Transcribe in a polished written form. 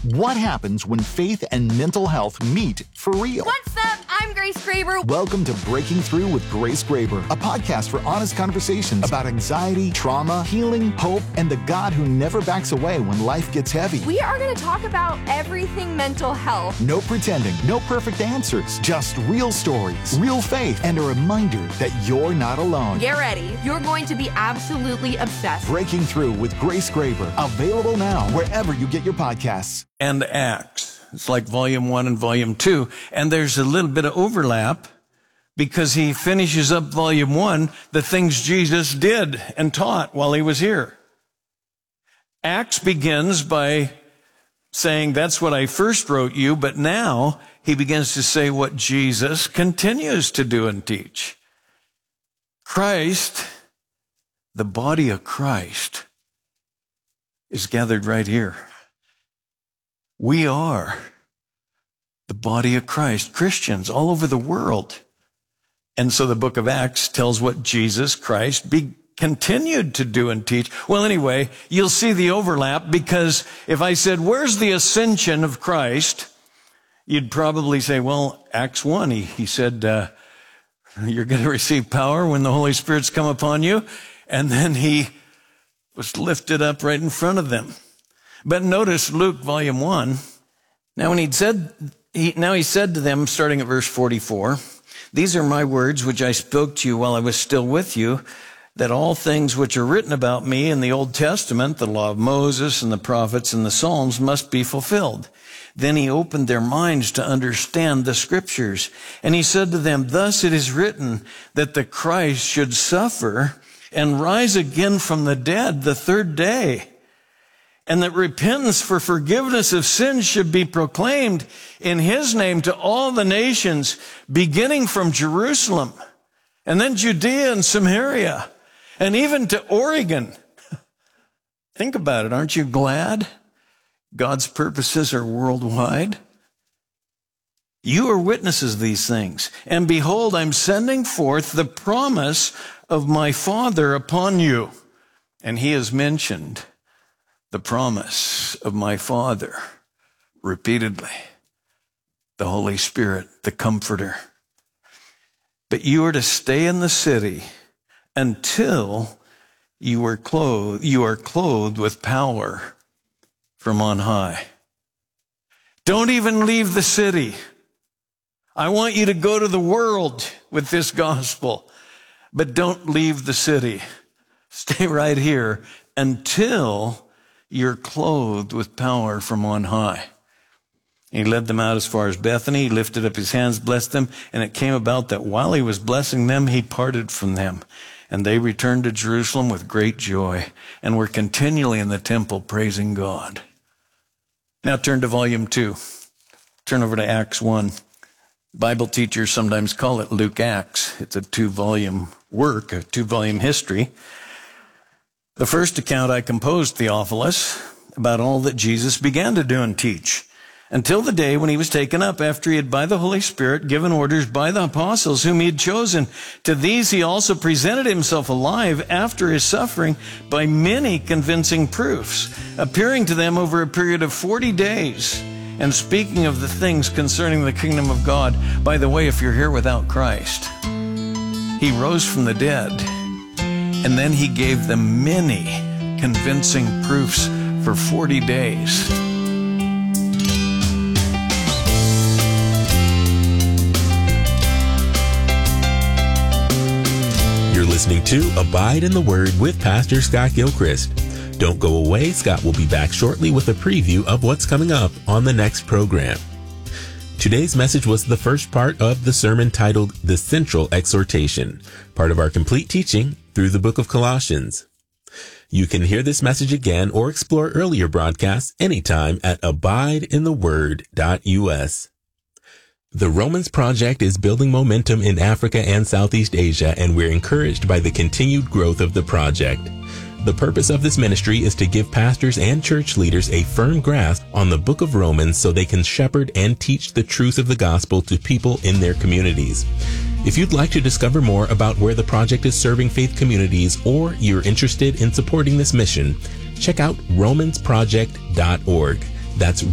What happens when faith and mental health meet for real? What's up? I'm Grace Graber. Welcome to Breaking Through with Grace Graber, a podcast for honest conversations about anxiety, trauma, healing, hope, and the God who never backs away when life gets heavy. We are going to talk about everything mental health. No pretending, no perfect answers, just real stories, real faith, and a reminder that you're not alone. Get ready. You're going to be absolutely obsessed. Breaking Through with Grace Graber, available now wherever you get your podcasts. And Acts. It's like volume 1 and volume 2. And there's a little bit of overlap because he finishes up volume 1, the things Jesus did and taught while he was here. Acts begins by saying, that's what I first wrote you, but now he begins to say what Jesus continues to do and teach. Christ, the body of Christ, is gathered right here. We are the body of Christ, Christians all over the world. And so the book of Acts tells what Jesus Christ continued to do and teach. Well, anyway, you'll see the overlap because if I said, where's the ascension of Christ? You'd probably say, well, Acts 1, he said, you're going to receive power when the Holy Spirit's come upon you. And then he was lifted up right in front of them. But notice Luke volume 1. Now he said to them, starting at verse 44, these are my words which I spoke to you while I was still with you, that all things which are written about me in the Old Testament, the law of Moses and the prophets and the Psalms, must be fulfilled. Then he opened their minds to understand the scriptures. And he said to them, thus it is written that the Christ should suffer and rise again from the dead the third day, and that repentance for forgiveness of sins should be proclaimed in his name to all the nations, beginning from Jerusalem, and then Judea and Samaria, and even to Oregon. Think about it. Aren't you glad God's purposes are worldwide? You are witnesses of these things. And behold, I'm sending forth the promise of my Father upon you. And he has mentioned the promise of my Father repeatedly, the Holy Spirit, the Comforter. But you are to stay in the city until you are clothed with power from on high. Don't even leave the city. I want you to go to the world with this gospel, but don't leave the city. Stay right here until you're clothed with power from on high. He led them out as far as Bethany. He lifted up his hands, blessed them. And it came about that while he was blessing them, he parted from them. And they returned to Jerusalem with great joy and were continually in the temple praising God. Now turn to volume 2. Turn over to Acts 1. Bible teachers sometimes call it Luke Acts. It's a 2-volume work, a 2-volume history. The first account I composed, Theophilus, about all that Jesus began to do and teach, until the day when he was taken up, after he had by the Holy Spirit given orders by the apostles whom he had chosen. To these he also presented himself alive after his suffering by many convincing proofs, appearing to them over a period of 40 days, and speaking of the things concerning the kingdom of God. By the way, if you're here without Christ, he rose from the dead. And then he gave them many convincing proofs for 40 days. You're listening to Abide in the Word with Pastor Scott Gilchrist. Don't go away. Scott will be back shortly with a preview of what's coming up on the next program. Today's message was the first part of the sermon titled The Central Exhortation, part of our complete teaching through the book of Colossians. You can hear this message again or explore earlier broadcasts anytime at abideintheword.us. The Romans Project is building momentum in Africa and Southeast Asia, and we're encouraged by the continued growth of the project. The purpose of this ministry is to give pastors and church leaders a firm grasp on the book of Romans so they can shepherd and teach the truth of the gospel to people in their communities. If you'd like to discover more about where the project is serving faith communities, or you're interested in supporting this mission, check out romansproject.org. That's